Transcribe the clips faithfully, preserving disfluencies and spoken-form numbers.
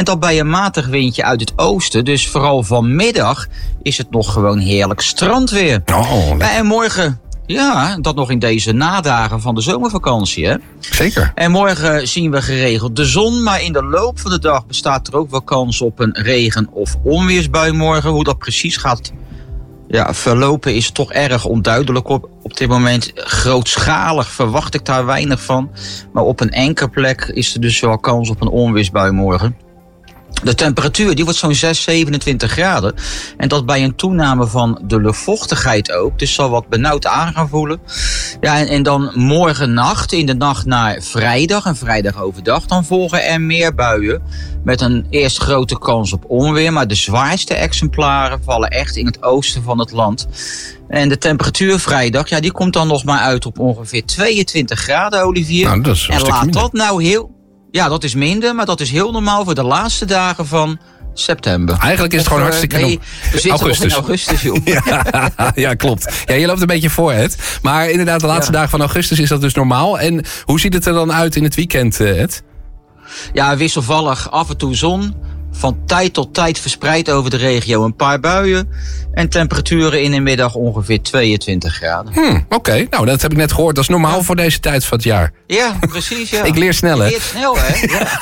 dat bij een matig windje uit het oosten. Dus vooral vanmiddag is het nog gewoon heerlijk strandweer. Oh, en morgen... Ja, dat nog in deze nadagen van de zomervakantie, hè? Zeker. En morgen zien we geregeld de zon, maar in de loop van de dag bestaat er ook wel kans op een regen- of onweersbui morgen. Hoe dat precies gaat ja, verlopen is toch erg onduidelijk op, op dit moment. Grootschalig verwacht ik daar weinig van. Maar op een enkele plek is er dus wel kans op een onweersbui morgen. De temperatuur die wordt zo'n zes, zevenentwintig graden. En dat bij een toename van de luchtvochtigheid ook. Dus zal wat benauwd aan gaan voelen. Ja, en, en dan morgen nacht, in de nacht naar vrijdag en vrijdag overdag, dan volgen er meer buien. Met een eerst grote kans op onweer. Maar de zwaarste exemplaren vallen echt in het oosten van het land. En de temperatuur vrijdag, ja, die komt dan nog maar uit op ongeveer tweeëntwintig graden, Olivier. Nou, dat is een en stukje laat minder. dat nou heel... Ja, dat is minder, maar dat is heel normaal voor de laatste dagen van september. Eigenlijk is het Of, gewoon uh, hartstikke nee, norm- we zitten augustus. nog in augustus, joh. Ja, ja, klopt. Ja, je loopt een beetje voor het. Maar inderdaad, de laatste Ja. dagen van augustus is dat dus normaal. En hoe ziet het er dan uit in het weekend, eh, Ed? Ja, wisselvallig, af en toe zon. Van tijd tot tijd verspreid over de regio een paar buien. En temperaturen in de middag ongeveer tweeëntwintig graden. Hm, Oké, okay. Nou, dat heb ik net gehoord. Dat is normaal voor deze tijd van het jaar. Ja, precies, ja. Ik leer snel, hè? Je leert snel, hè?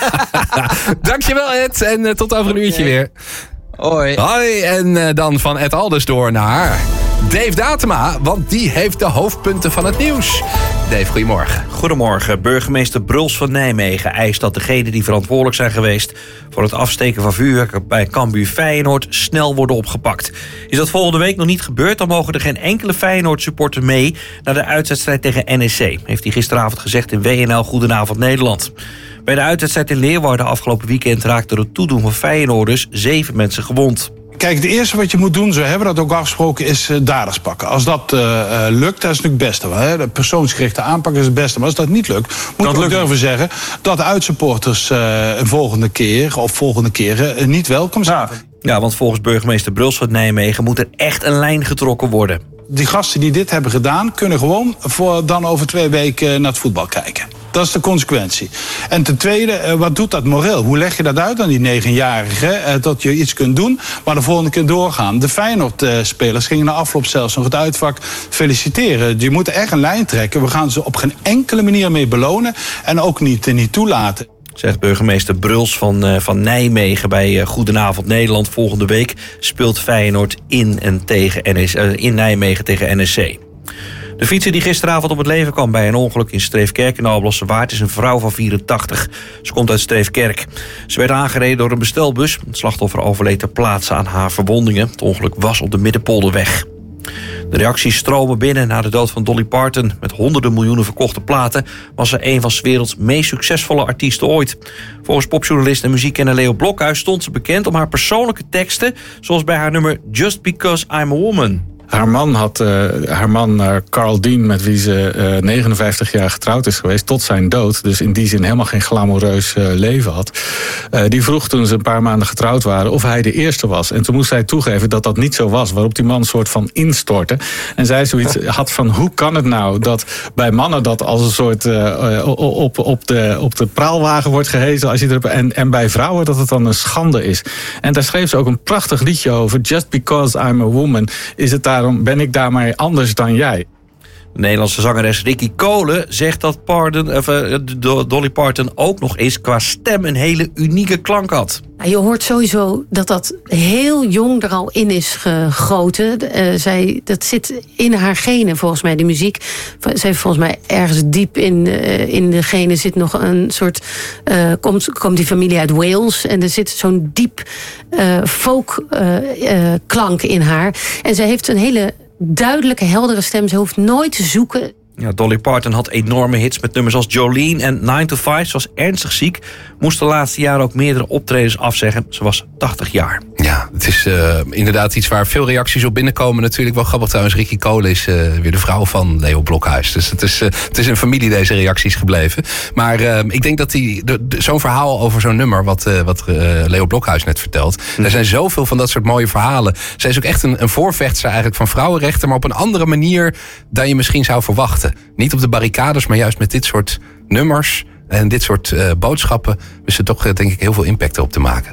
Ja. Dankjewel, Ed. En uh, tot over een uurtje Okay. weer. Hoi. Hoi, en uh, dan van Ed Alders door naar Dave Datema, want die heeft de hoofdpunten van het nieuws. Dave, goedemorgen. Goedemorgen. Burgemeester Bruls van Nijmegen eist dat degenen die verantwoordelijk zijn geweest voor het afsteken van vuurwerk bij Cambuur Feyenoord snel worden opgepakt. Is dat volgende week nog niet gebeurd, dan mogen er geen enkele Feyenoord-supporter mee naar de uitwedstrijd tegen N E C. Heeft hij gisteravond gezegd in W N L Goedenavond Nederland. Bij de uitwedstrijd in Leeuwarden afgelopen weekend raakte door het toedoen van Feyenoorders zeven mensen gewond. Kijk, het eerste wat je moet doen, zo hebben we dat ook afgesproken, is uh, daders pakken. Als dat uh, uh, lukt, dat is natuurlijk het beste. Hè? De persoonsgerichte aanpak is het beste. Maar als dat niet lukt, moet je ook durven zeggen dat de uitsupporters uh, een volgende keer of volgende keren uh, niet welkom zijn. Ja. ja, want volgens burgemeester Bruls van Nijmegen moet er echt een lijn getrokken worden. Die gasten die dit hebben gedaan, kunnen gewoon voor dan over twee weken naar het voetbal kijken. Dat is de consequentie. En ten tweede, wat doet dat moreel? Hoe leg je dat uit aan die negenjarigen? Dat je iets kunt doen, maar de volgende keer doorgaan. De Feyenoord-spelers gingen na afloop zelfs nog het uitvak feliciteren. Je moet echt een lijn trekken. We gaan ze op geen enkele manier mee belonen en ook niet, niet toelaten. Zegt burgemeester Bruls van, uh, van Nijmegen bij uh, Goedenavond Nederland. Volgende week speelt Feyenoord in, en tegen N E C, uh, in Nijmegen tegen N E C. De fietser die gisteravond op het leven kwam bij een ongeluk in Streefkerk in Alblasserwaard is een vrouw van vierentachtig. Ze komt uit Streefkerk. Ze werd aangereden door een bestelbus. Het slachtoffer overleed ter plaatse aan haar verwondingen. Het ongeluk was op de Middenpolderweg. De reacties stromen binnen na de dood van Dolly Parton. Met honderden miljoenen verkochte platen was ze een van 's werelds meest succesvolle artiesten ooit. Volgens popjournalist en muziekkenner Leo Blokhuis stond ze bekend om haar persoonlijke teksten, zoals bij haar nummer Just Because I'm a Woman. Haar man, had, uh, haar man uh, Carl Dean, met wie ze uh, negenenvijftig jaar getrouwd is geweest tot zijn dood, dus in die zin helemaal geen glamoureus uh, leven had. Uh, die vroeg toen ze een paar maanden getrouwd waren of hij de eerste was. En toen moest zij toegeven dat dat niet zo was, waarop die man een soort van instortte. En zij zoiets had van, hoe kan het nou dat bij mannen dat als een soort uh, op, op, de, op de praalwagen wordt gehezen als je erop, en, en bij vrouwen dat het dan een schande is. En daar schreef ze ook een prachtig liedje over. Just because I'm a woman, is het daarom, ben ik daarmee anders dan jij. De Nederlandse zangeres Ricky Cole zegt dat Parton, of, uh, Dolly Parton ook nog eens qua stem een hele unieke klank had. Je hoort sowieso dat dat heel jong er al in is gegoten. Uh, zij, dat zit in haar genen volgens mij, die muziek. Zij heeft volgens mij ergens diep in, uh, in de genen zit nog een soort... Uh, komt, komt die familie uit Wales en er zit zo'n diep uh, folk uh, uh, klank in haar. En zij heeft een hele duidelijke, heldere stem. Ze hoeft nooit te zoeken. Ja, Dolly Parton had enorme hits met nummers als Jolene en nine to five. Ze was ernstig ziek. Moest de laatste jaren ook meerdere optredens afzeggen. Ze was tachtig jaar. Ja, het is uh, inderdaad iets waar veel reacties op binnenkomen. Natuurlijk wel grappig trouwens. Ricky Cole is uh, weer de vrouw van Leo Blokhuis. Dus het is, uh, het is een familie deze reacties gebleven. Maar uh, ik denk dat die, de, de, zo'n verhaal over zo'n nummer, wat, uh, wat uh, Leo Blokhuis net vertelt. Mm. Er zijn zoveel van dat soort mooie verhalen. Zij is ook echt een, een voorvechter eigenlijk van vrouwenrechten, maar op een andere manier dan je misschien zou verwachten. Niet op de barricades, maar juist met dit soort nummers en dit soort uh, boodschappen is er toch denk ik heel veel impact op te maken.